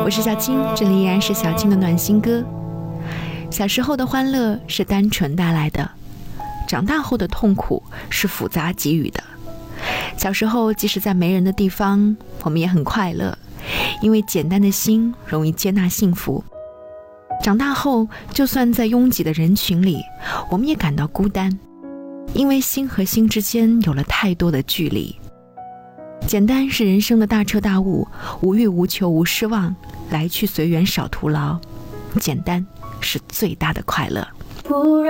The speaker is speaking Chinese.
我是小青，这里依然是小青的暖心歌。小时候的欢乐是单纯带来的，长大后的痛苦是复杂给予的。小时候即使在没人的地方，我们也很快乐，因为简单的心容易接纳幸福。长大后，就算在拥挤的人群里，我们也感到孤单，因为心和心之间有了太多的距离。简单是人生的大彻大悟，无欲无求无失望，来去随缘少徒劳。简单是最大的快乐。